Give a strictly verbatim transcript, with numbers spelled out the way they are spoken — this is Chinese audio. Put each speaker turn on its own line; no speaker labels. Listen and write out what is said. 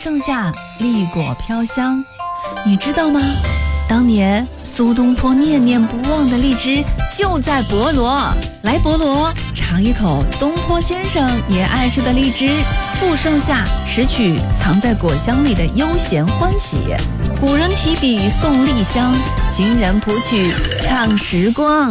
盛夏，栗果飘香。你知道吗？当年苏东坡念念不忘的荔枝就在博罗。来博罗尝一口东坡先生也爱吃的荔枝。赴盛夏，拾取藏在果香里的悠闲欢喜。古人提笔送荔香，今人谱曲唱时光。